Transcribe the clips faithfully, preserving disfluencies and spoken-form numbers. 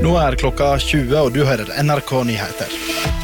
Nå er klokka tjue, og du hører N R K Nyheter.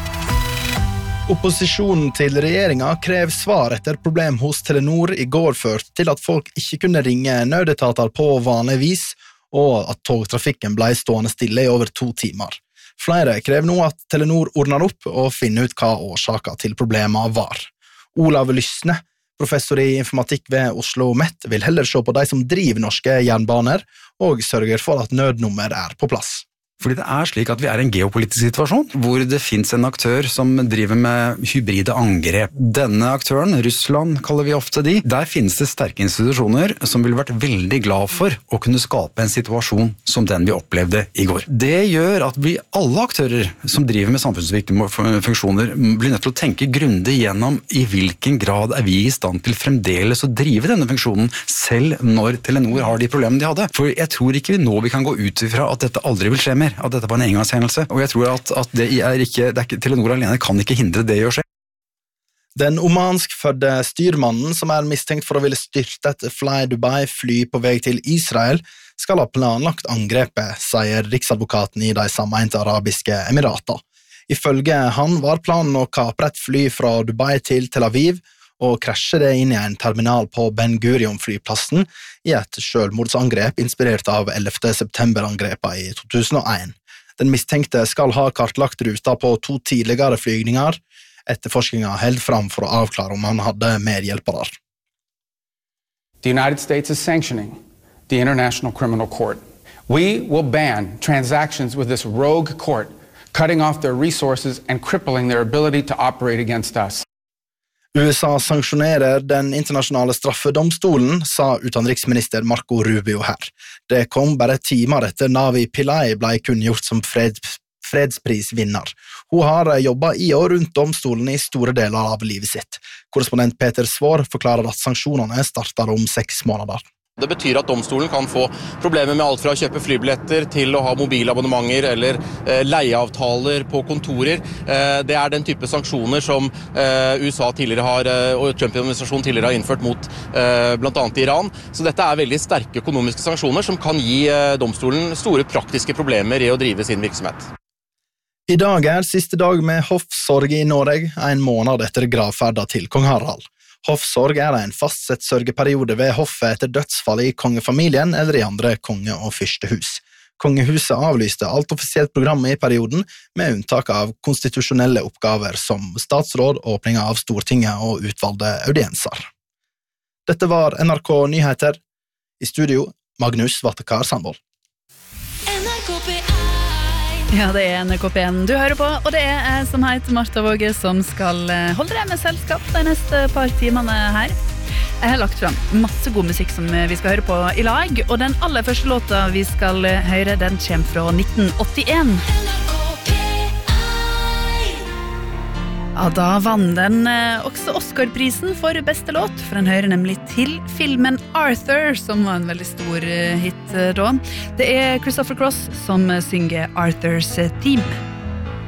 Opposisjonen til regjeringa krever svar etter problem hos Telenor i går ført til at folk ikke kunne ringe nødetater på vanlig vis, og at togtrafikken ble stående stille i over to timer. Flere krever nå at Telenor ordner opp og finner ut hva årsaken til problemet var. Olav Lysne, professor i informatikk ved Oslo Met, vil heller se på de som driver norske jernbaner, og sørger for at nødnummer er på plass. Fordi det er slik at vi er i en geopolitisk situasjon, hvor det finnes en aktør som driver med hybride angrep. Denne aktøren, Russland kaller vi ofte de, der finnes det sterke institusjoner som ville vært veldig glad for å kunne skape en situasjon som den vi opplevde i går. Det gjør at vi alle aktører som driver med samfunnsviktige funksjoner blir nødt til å tenke grundig gjennom i hvilken grad er vi i stand til fremdeles å drive denne funksjonen, selv når Telenor har de problemene de hadde. For jeg tror ikke vi nå vi kan gå ut ifra at dette aldri vil skje mer, at dette var en engangshendelse, og jeg tror at, at det er ikke, det er ikke, Telenor alene kan ikke hindre det å skje. Den omanskfødde styrmannen som er mistenkt for å ville styrte et Fly Dubai-fly på vei til Israel, skal ha planlagt angrepet, sier riksadvokaten i de sammeinte arabiske emirater. Ifølge han var planen å kapre et fly fra Dubai til Tel Aviv, og krasje det inn i en terminal på Ben Gurion-flyplassen i et selvmordsangrep inspirert av ellevte september-angrepet i to tusen og en. Den mistenkte skal ha kartlagt ruta på to tidligere flygninger. Etterforskningen held fram for å avklare om han hadde medhjelpere. The United States is sanctioning the International Criminal Court. We will ban transactions with this rogue court, cutting off their resources and crippling their ability to operate against us. U S A sanksjonerer den internasjonale straffedomstolen, sa utenriksminister Marco Rubio her. Det kom bare timer etter Navi Pillay ble kunngjort som freds, fredsprisvinner. Hun har jobbet i og rundt domstolen i store deler av livet sitt. Korrespondent Peter Svår forklarer at sanksjonene starter om seks måneder. Det betyr at domstolen kan få problemer med alt fra å kjøpe flybilletter til å ha mobilabonnementer eller eh, leieavtaler på kontorer. Eh, det er den type sanksjoner som eh, U S A tidligere har, eh, og Trump-administrasjonen tidligere har innført mot eh, blant annet Iran. Så dette er veldig sterke økonomiske sanksjoner som kan gi eh, domstolen store praktiske problemer i å drive sin virksomhet. I dag er siste dag med hoffsorg i Norge, en måned etter gravferda til kong Harald. Hoffsorg er en fastsett sørgeperiode ved hoffet etter dødsfallet i kongefamilien eller i andre konge- og fyrstehus. Kongehuset avlyste alt offisielt program i perioden, med unntak av konstitusjonelle oppgaver som statsråd, åpning av Stortinget og utvalgte audienser. Dette var N R K Nyheter. I studio, Magnus Vattekar Sandvold. Ja, det er N R K P en du hører på, og det er jeg som heter Martha Våge som skal holde deg med selskap de neste par timene her. Jeg har lagt frem masse god musikk som vi skal høre på i lag, og den aller første låta vi skal høre, den kommer fra nitten åttien. Ja, da vann den også Oscar-prisen for beste låt, for den hører nemlig til filmen Arthur, som var en veldig stor hit da. Det er Christopher Cross som synger Arthurs theme.